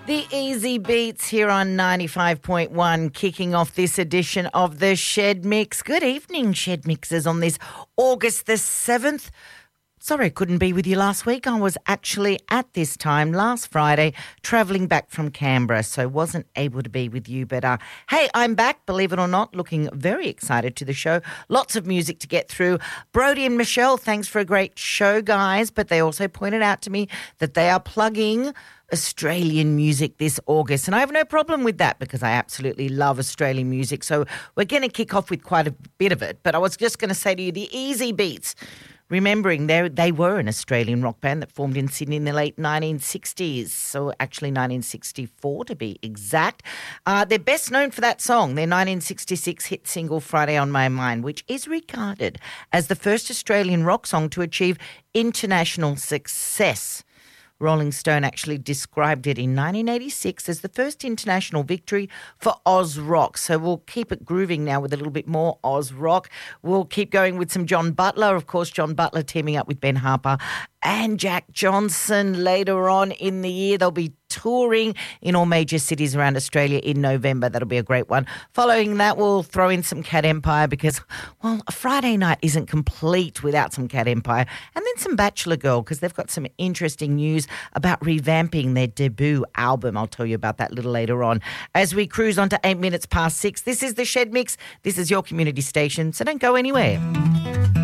The Easy Beats here on 95.1, kicking off this edition of the Shed Mix. Good evening, Shed Mixers, on this August the 7th. Sorry I couldn't be with you last week. I was actually at this time last Friday travelling back from Canberra, so wasn't able to be with you. But hey, I'm back, believe it or not, looking very excited to the show. Lots of music to get through. Brody and Michelle, thanks for a great show, guys. But they also pointed out to me that they are plugging Australian music this August, and I have no problem with that because I absolutely love Australian music. So we're going to kick off with quite a bit of it. But I was just going to say to you, the Easy Beats, remembering they were an Australian rock band that formed in Sydney in the late 1960s, so actually 1964 to be exact. They're best known for that song, their 1966 hit single Friday on My Mind, which is regarded as the first Australian rock song to achieve international success. Rolling Stone actually described it in 1986 as the first international victory for Oz rock. So we'll keep it grooving now with a little bit more Oz rock. We'll keep going with some John Butler. Of course, John Butler teaming up with Ben Harper and Jack Johnson later on in the year. They'll be touring in all major cities around Australia in November. That'll be a great one. Following that, we'll throw in some Cat Empire because, well, a Friday night isn't complete without some Cat Empire. And then some Bachelor Girl because they've got some interesting news about revamping their debut album. I'll tell you about that a little later on. As we cruise on to 8 minutes past 6, this is the Shed Mix. This is your community station, so don't go anywhere.